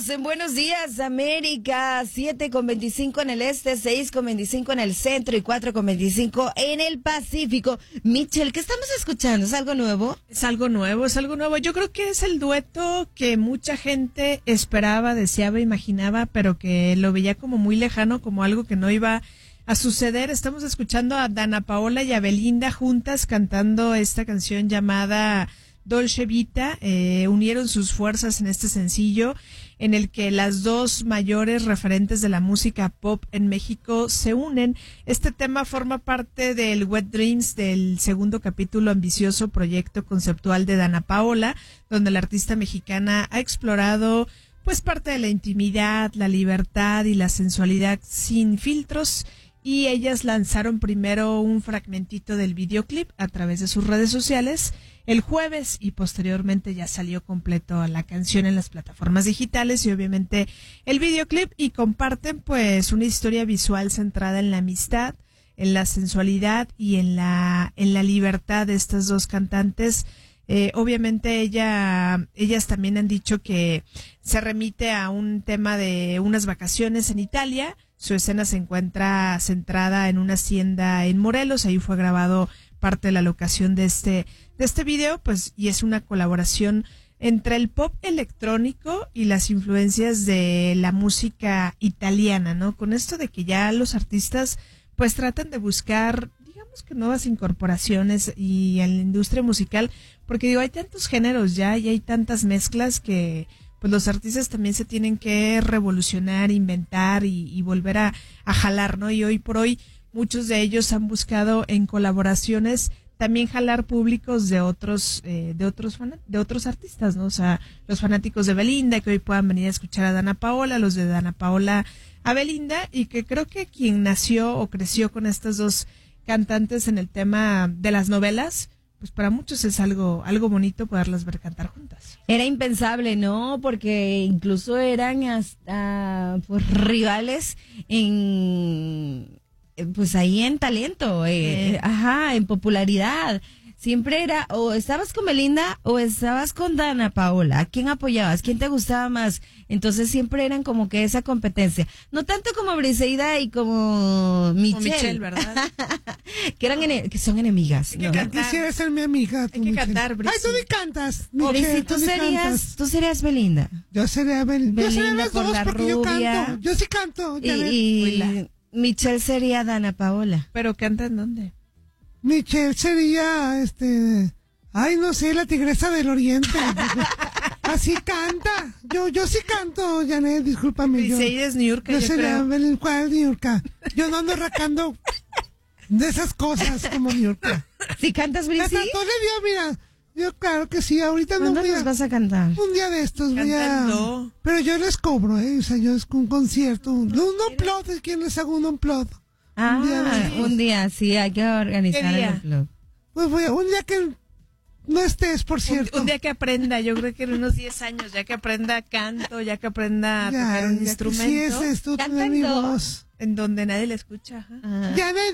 Estamos en Buenos Días, América, 7:25 en el este, 6:25 en el centro y 4:25 en el Pacífico. Michelle, ¿qué estamos escuchando? ¿Es algo nuevo? Es algo nuevo. Yo creo que es el dueto que mucha gente esperaba, deseaba, imaginaba, pero que lo veía como muy lejano, como algo que no iba a suceder. Estamos escuchando a Danna Paola y a Belinda juntas cantando esta canción llamada Dolce Vita. Unieron sus fuerzas en este sencillo en el que las dos mayores referentes de la música pop en México se unen. Este tema forma parte del Wet Dreams, del segundo capítulo ambicioso proyecto conceptual de Danna Paola, donde la artista mexicana ha explorado pues parte de la intimidad, la libertad y la sensualidad sin filtros. Y ellas lanzaron primero un fragmentito del videoclip a través de sus redes sociales el jueves y posteriormente ya salió completo la canción en las plataformas digitales y obviamente el videoclip, y comparten pues una historia visual centrada en la amistad, en la sensualidad y en la libertad de estas dos cantantes. Obviamente ellas también han dicho que se remite a un tema de unas vacaciones en Italia. Su escena se encuentra centrada en una hacienda en Morelos. Ahí fue grabado parte de la locación de este video, pues, y es una colaboración entre el pop electrónico y las influencias de la música italiana, ¿no? Con esto de que ya los artistas pues tratan de buscar, digamos que nuevas incorporaciones y en la industria musical, porque digo, hay tantos géneros ya y hay tantas mezclas que pues los artistas también se tienen que revolucionar, inventar y volver a jalar, ¿no? Y hoy por hoy muchos de ellos han buscado en colaboraciones también jalar públicos de otros artistas, ¿no? O sea, los fanáticos de Belinda que hoy puedan venir a escuchar a Danna Paola, los de Danna Paola a Belinda, y que creo que quien nació o creció con estas dos cantantes en el tema de las novelas, pues para muchos es algo bonito poderlas ver cantar juntas. Era impensable, ¿no? Porque incluso eran hasta pues rivales en pues ahí en talento, en popularidad. Siempre era o estabas con Belinda o estabas con Danna Paola. ¿A quién apoyabas? ¿Quién te gustaba más? Entonces siempre eran como que esa competencia. No tanto como Briseida y como Michelle. Como Michelle, ¿verdad? que son enemigas. ¿No? Quisiera ser mi amiga. Hay que cantar, Brisi. Ay, tú ni cantas. Michelle, tú serías Belinda. Yo sería Belinda. Yo sería las por dos la porque rubia. yo canto. Yo sí canto. Y Michelle sería Danna Paola. ¿Pero canta en dónde? Michelle sería, ay, no sé, la tigresa del oriente. Así canta. Yo sí canto, Janet, discúlpame. Dice, ella es Niurka, yo sería ¿cuál Niurka? Yo no ando racando de esas cosas como Niurka. ¿Sí cantas, Brisi? Hasta todo le dio, mira. Yo claro que sí, ahorita no voy nos vas a cantar? Un día de estos Cantando. voy a... Pero yo les cobro, o sea, yo es un concierto. Un unplot, es quien les hago un unplot. Un día, sí, hay que organizar el unplot. Pues un día que no estés, por cierto. Un día que aprenda, yo creo que en unos 10 años, ya que aprenda canto, ya que aprenda a tocar un instrumento. Sí, ese es tú, tener mi voz. En donde nadie le escucha. No, yo le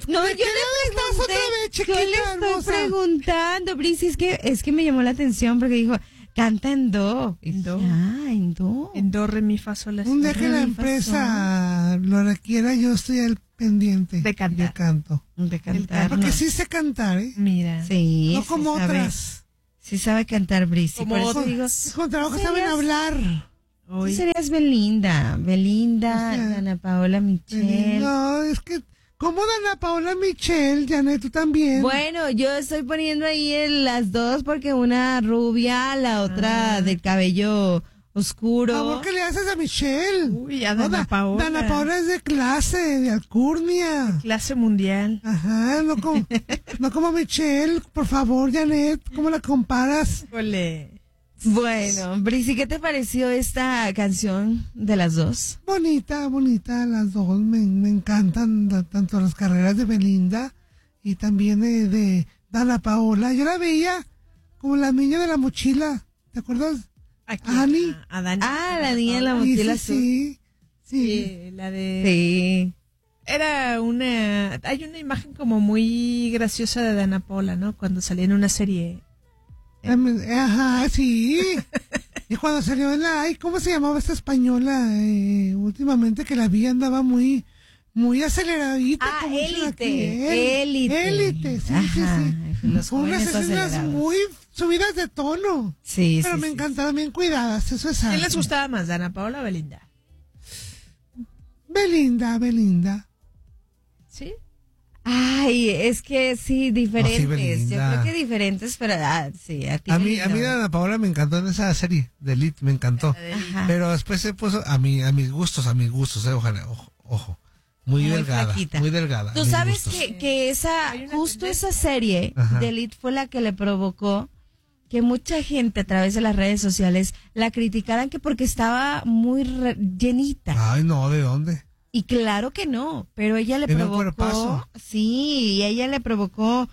estoy preguntando, Brisi, es que me llamó la atención porque dijo, canta en do. En do. En do. En do, re, mi, fa, sol, la, si. Un día que la empresa lo requiera, yo estoy al pendiente. De cantar. De cantar. Porque sí sé cantar, Mira. Sí. No como otras. Sí sabe cantar, Brisi. Como por eso otras. digo, Con trabajo saben hablar. Tú serías Belinda, Danna Paola, Michelle. No, es que, ¿cómo Danna Paola, Michelle? Janet, tú también. Bueno, yo estoy poniendo ahí las dos porque una rubia, la otra de cabello oscuro. ¿Por qué le haces a Michelle? Uy, a Danna Paola. Danna Paola es de clase, de alcurnia. Clase mundial. Ajá, no como Michelle, por favor, Janet, ¿cómo la comparas? Ole. Bueno, Brisi, ¿qué te pareció esta canción de las dos? Bonita, las dos. Me encantan tanto las carreras de Belinda y también de Danna Paola. Yo la veía como la niña de la mochila. ¿Te acuerdas? Ani. La niña de la mochila. Sí. La de... Sí. Hay una imagen como muy graciosa de Danna Paola, ¿no? Cuando salía en una serie. Ajá, sí. Y cuando salió en la... Ay, ¿cómo se llamaba esta española? Últimamente que la vi andaba muy aceleradita. Ah, como dicen aquí. Élite. Élite, sí, Ajá, sí. los Con unas jóvenes escenas acelerados. muy subidas de tono. Sí, Pero sí, me sí. encantaron, bien cuidadas, eso es ¿Quién arte. les gustaba más, Dana Paola o Belinda? Belinda. ¿Sí? Ay, es que sí, diferentes. Belinda. Yo creo que diferentes, pero sí, a ti. A mí Belinda. Dana Paola me encantó en esa serie de Elite, me encantó. Ajá. Pero después se puso a mis gustos, ojalá, ojo. Muy delgada, flaquita. muy delgada. a Tú mis sabes gustos. que Hay una justo tendencia. esa serie Ajá. de Elite fue la que le provocó que mucha gente a través de las redes sociales la criticaran que porque estaba muy llenita. Ay, no, ¿de dónde? Y claro que no, pero ella le Tenía un provocó, cuerpazo. sí, y ella le provocó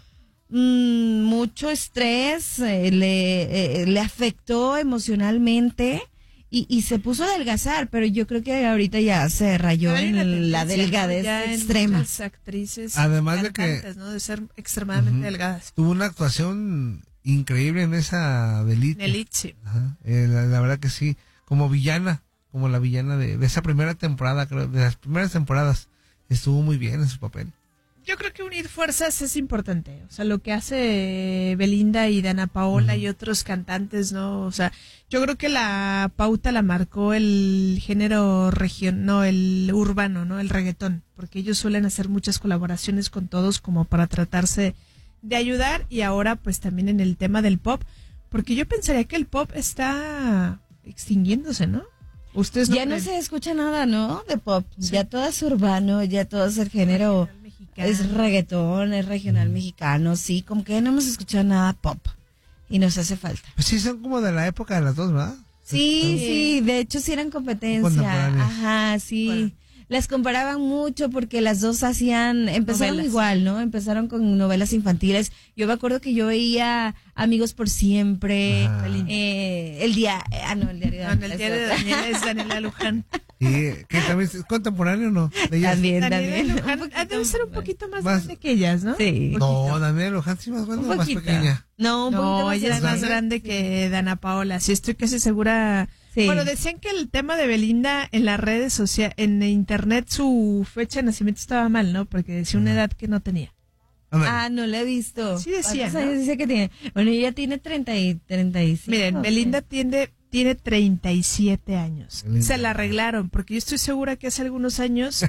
mucho estrés, le afectó emocionalmente y se puso a adelgazar, pero yo creo que ahorita ya se rayó Hay una en la tendencia, delgadez ya en extrema. muchas actrices, Además de que- cantantes, ¿no? De ser extremadamente Ujú. delgadas. Tuvo una actuación increíble en esa de Elite. Elite, sí. Ajá. La verdad que sí, como villana, como la villana de esa primera temporada, creo, de las primeras temporadas, estuvo muy bien en su papel. Yo creo que unir fuerzas es importante. O sea, lo que hace Belinda y Dana Paola y otros cantantes, ¿no? O sea, yo creo que la pauta la marcó el género el urbano, ¿no? El reggaetón. Porque ellos suelen hacer muchas colaboraciones con todos como para tratarse de ayudar. Y ahora, pues también en el tema del pop. Porque yo pensaría que el pop está extinguiéndose, ¿no? Ustedes Ya no creen? se escucha nada, ¿no? De pop. Ya todo es urbano, ya todo es el género. Regional mexicano. Es reggaetón, es regional mexicano, sí. Como que ya no hemos escuchado nada pop. Y nos hace falta. Pues sí, son como de la época de las dos, ¿verdad? Sí, de hecho sí eran competencia. Contemporáneas. Ajá, sí. Bueno. Las comparaban mucho porque las dos empezaron Novelas. igual, ¿no? Empezaron con novelas infantiles. Yo me acuerdo que yo veía Amigos por Siempre, Ajá. el diario No, en el diario de Daniela es Daniela Luján. Y que también es contemporáneo, ¿no? De ellas. También, Daniela también. Luján Un poquito debe ser un poquito más más- grande que ellas, ¿no? Sí. No, Daniela Luján sí más grande Un o más poquito. pequeña. No, un poquito No, más ella es más grande. grande que Dana Paola. Sí, estoy casi segura. Sí. Bueno, decían que el tema de Belinda en las redes sociales, en internet, su fecha de nacimiento estaba mal, ¿no? Porque decía una edad que no tenía. Ándale. Ah, no la he visto. Sí decía, ¿Cuántos ¿no? años dice que tiene? Bueno, ella tiene 35. Miren, Belinda tiene 37 años. Belinda. Se la arreglaron, porque yo estoy segura que hace algunos años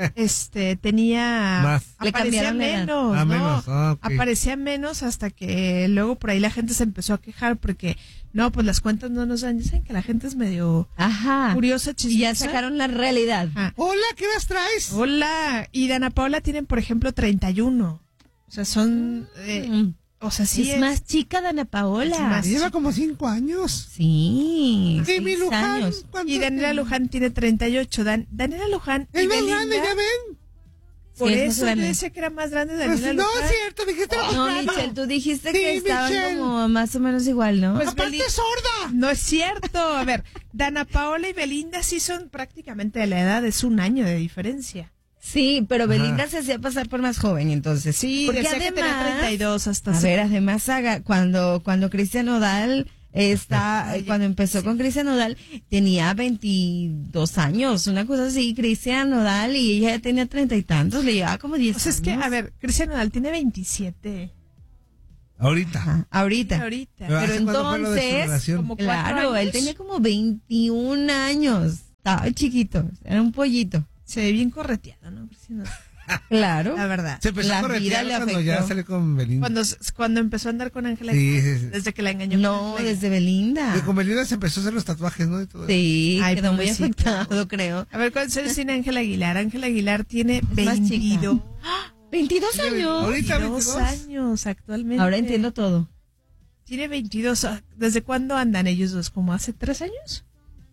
tenía... Más. Le Aparecía cambiaron la edad. menos, Ah, ¿no? menos. Ah, ok. Aparecía menos hasta que luego por ahí la gente se empezó a quejar porque, no, pues las cuentas no nos dan. Dicen que la gente es medio Ajá. curiosa, Y chismosa. ya sacaron la realidad. Ajá. Hola, ¿qué las traes? Hola, y Dana Paola tienen, por ejemplo, 31. O sea, son... o sea, sí es más chica Dana Es Paola. más- Lleva como 5 años. Sí. Y mi 6 Luján, años. ¿cuántos Y Daniela tiene? Luján tiene 38. Daniela Luján y Es más Belinda, grande, ya ven. por Sí, es más eso yo grande. decía que era más grande Pues, Daniela no Luján. es cierto, dijiste lo No, contrario. Michelle, tú dijiste Sí, que estaban Michelle. como más o menos igual, ¿no? Pues Aparte Beli- sorda. No es cierto. A ver, Dana Paola y Belinda sí son prácticamente de la edad, es un año de diferencia. Sí, pero Ajá. Belinda se hacía pasar por más joven, entonces. Sí, porque decía que tenía 32 hasta A ver, además, cuando Cristian Nodal cuando empezó con Cristian Nodal, tenía 22 años, una cosa así, Cristian Nodal, y ella ya tenía 30 y tantos, le llevaba como 10 O sea, es que, años. a ver, Cristian Nodal tiene 27. Ahorita. Ajá, ahorita. Ahorita. Pero Pero ¿hace cuándo fue lo de su entonces, relación? como 4 Claro, él años. tenía como 21 años, estaba chiquito, era un pollito. Se ve bien correteado, ¿no? Cristian Nodal. Claro. La verdad. Se empezó la a corretear vida le cuando ya afectó. salió con Belinda. Cuando empezó a andar con Ángela Sí, Aguilar, sí, sí. desde que la engañó. No, con Ángela desde Belinda. Que con Belinda se empezó a hacer los tatuajes, ¿no? Y todo. Sí, Ay, quedó muy pobrecita. afectado, creo. Aguilar. A ver, ¿cuántos años tiene Ángela Aguilar? Ángela Aguilar tiene más chica. 22. 22 años. Ahorita 22 años actualmente. Ahora entiendo todo. Tiene 22. ¿Desde cuándo andan ellos dos? ¿Como hace 3 años?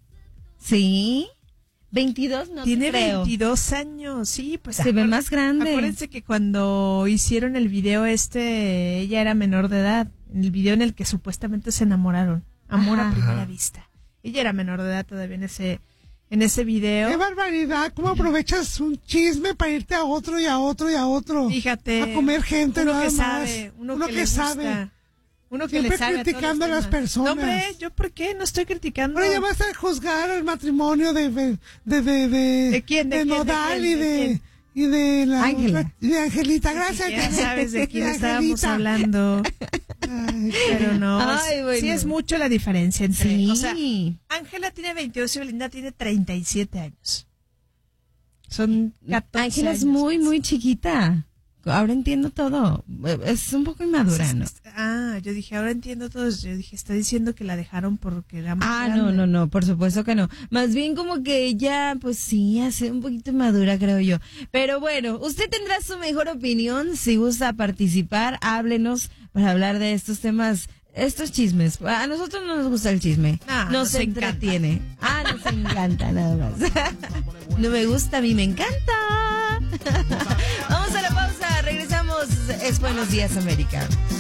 Sí. 22 no Tiene te creo. 22 años, sí, pues. Se ve más grande. Acuérdense que cuando hicieron el video ella era menor de edad. En el video en el que supuestamente se enamoraron. Amor Ajá. a primera vista. Ella era menor de edad todavía en ese video. ¡Qué barbaridad! ¿Cómo aprovechas un chisme para irte a otro y a otro y a otro? Fíjate. A comer gente uno nada que más. sabe, uno que le gusta. sabe. Uno que Siempre le sabe criticando a las personas. No, hombre, ¿yo por qué? No estoy criticando. Ahora ya vas a juzgar el matrimonio de quién? ¿De quién? Nodal ¿De quién? y de la Ángela. y de Angelita. Gracias. Ya sabes de quién de estábamos Angelita. hablando. Ay, Pero no, Ay, bueno. sí es mucho la diferencia entre... Sí. O sea, Ángela tiene 22 y Belinda tiene 37 años. Son 14 Ángela es años. muy, muy chiquita. Ahora entiendo todo. Es un poco inmadura, ¿no? Ah, yo dije, ahora entiendo todo. Yo dije, está diciendo que la dejaron porque era más Ah, grande. no, por supuesto que no. Más bien como que ella, pues sí, hace un poquito inmadura, creo yo. Pero bueno, usted tendrá su mejor opinión. Si gusta participar, háblenos para hablar de estos temas, estos chismes. A nosotros no nos gusta el chisme. Nos entretiene. Nos encanta nada más. No me gusta, a mí me encanta. Vamos a la pausa, regresamos. Es Buenos Días, América.